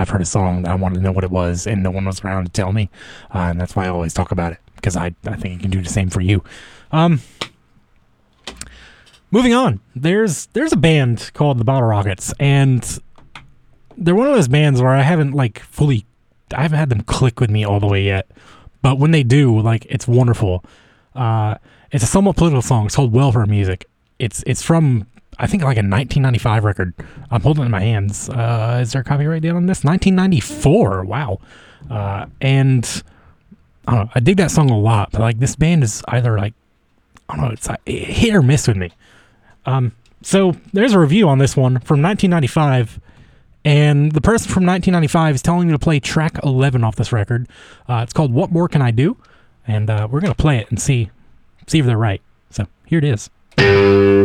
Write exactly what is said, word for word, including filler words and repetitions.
I've heard a song that I wanted to know what it was, and no one was around to tell me, uh, and that's why I always talk about it, because I, I think it can do the same for you. Um, moving on, there's there's a band called the Bottle Rockets, and they're one of those bands where I haven't like fully, I haven't had them click with me all the way yet, but when they do, like, it's wonderful. Uh, it's a somewhat political song. It's called Welfare Music. It's it's from, I think, like a nineteen ninety-five record. I'm holding it in my hands. Uh, is there a copyright date on this? nineteen ninety-four. Wow. Uh, and I don't know. I dig that song a lot, but like this band is either like, I don't know, it's like hit or miss with me. Um, so there's a review on this one from nineteen ninety-five, and the person from nineteen ninety-five is telling me to play track eleven off this record. Uh, it's called What More Can I Do? And uh, we're going to play it and see, see if they're right. So here it is.